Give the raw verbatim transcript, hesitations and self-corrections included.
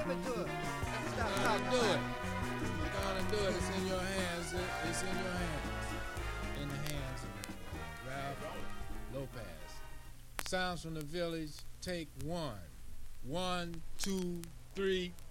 Give it to us. Stop You're talking. gonna do it. You're gonna do it. It's in your hands. It's in your hands. In the hands of Ralph Lopez. Sounds from the Village. Take one. One, two, three.